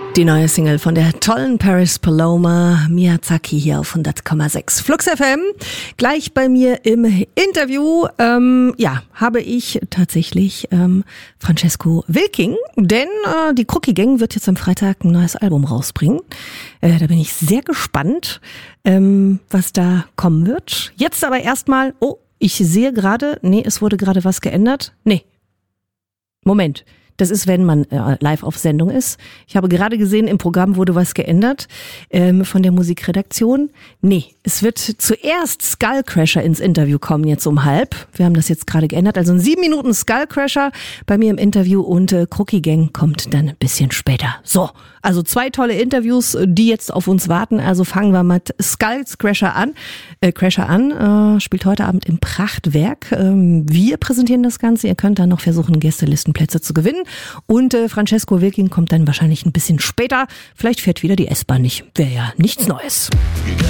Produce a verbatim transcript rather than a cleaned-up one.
Die neue Single von der tollen Paris Paloma Miyazaki hier auf hundert Komma sechs Flux F M. Gleich bei mir im Interview, ähm, ja, habe ich tatsächlich ähm, Francesco Wilking, denn äh, die Crookie Gang wird jetzt am Freitag ein neues Album rausbringen. Äh, da bin ich sehr gespannt, ähm, was da kommen wird. Jetzt aber erstmal, oh, ich sehe gerade, nee, es wurde gerade was geändert. Nee, Moment. Das ist, wenn man äh, live auf Sendung ist. Ich habe gerade gesehen, im Programm wurde was geändert ähm, von der Musikredaktion. Nee, es wird zuerst Skullcrasher ins Interview kommen, jetzt um halb. Wir haben das jetzt gerade geändert. Also in sieben Minuten Skullcrasher bei mir im Interview und äh, Crookie Gang kommt dann ein bisschen später. So, also zwei tolle Interviews, die jetzt auf uns warten. Also fangen wir mit Skullcrasher an. Äh, Crasher an, äh, spielt heute Abend im Prachtwerk. Ähm, wir präsentieren das Ganze. Ihr könnt dann noch versuchen, Gästelistenplätze zu gewinnen. Und äh, Francesco Wilking kommt dann wahrscheinlich ein bisschen später. Vielleicht fährt wieder die S-Bahn nicht. Wäre ja nichts Neues.